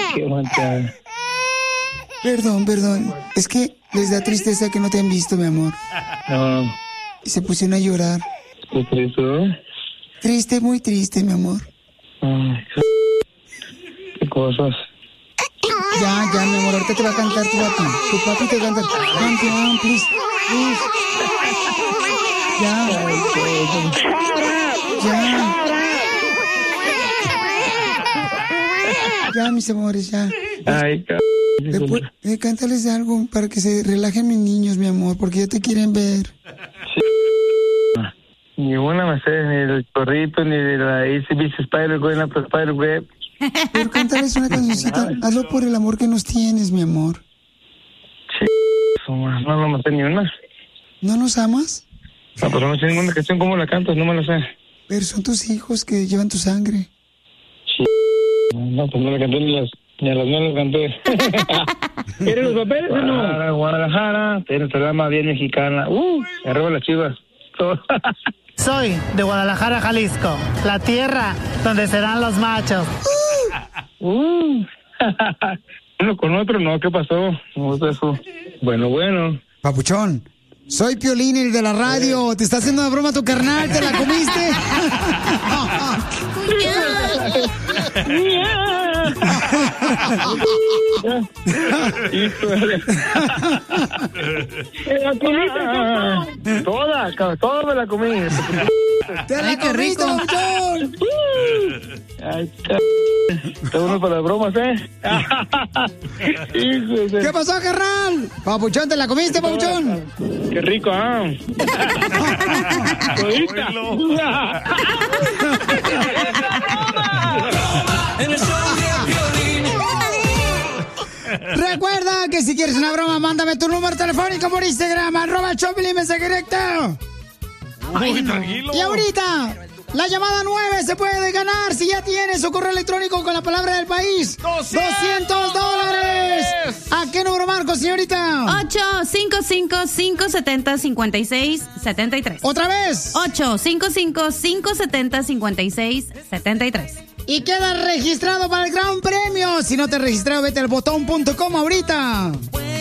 Qué manchada. Perdón. Es que les da tristeza que no te han visto, mi amor. No. Y se pusieron a llorar. ¿Qué triste? Triste, muy triste, mi amor. Ay, qué cosas. Ya, mi amor, ahorita te va a cantar tu papi. Tu papi te va a cantar. Campeón, please. Ya, mis amores, ya. Ay, cántales algo para que se relajen mis niños, mi amor, porque ya te quieren ver. Sí. Ni una me sé, ni del chorrito, ni de la ACDC Spider-Web, la Spider-Web. Pero cántales una cancioncita. Hazlo por el amor que nos tienes, mi amor. Sí, no me sé ni una. ¿No nos amas? No, pero no sé ninguna canción. ¿Cómo la cantas? No me la sé. Pero son tus hijos que llevan tu sangre. Sí. No, pues no la canté ni a las no las canté. ¿Quieres los papeles o no? Guadalajara, tienes el alma bien mexicana. Arriba las Chivas. Soy de Guadalajara, Jalisco, la tierra donde serán los machos. Uno con otro, no, ¿qué pasó? No es eso. Bueno. Papuchón, soy Piolín, el de la radio. Te está haciendo una broma tu carnal, ¿te la comiste? Toda me la comí. ¡Te la comiste, papuchón! Ay, está uno para las bromas, ¿Qué pasó, carnal? Papuchón, ¿te la comiste, papuchón? Qué rico, Recuerda que si quieres una broma, mándame tu número telefónico por Instagram, @Choplin, mensaje directo. Tranquilo. Y ahorita, la llamada 9 se puede ganar si ya tienes su correo electrónico con la palabra del país. $200. ¿A qué número marco, señorita? 855-570-5673. ¿Otra vez? 855-570-5673. Y queda registrado para el gran premio. Si no te has registrado, vete al botón.com ahorita.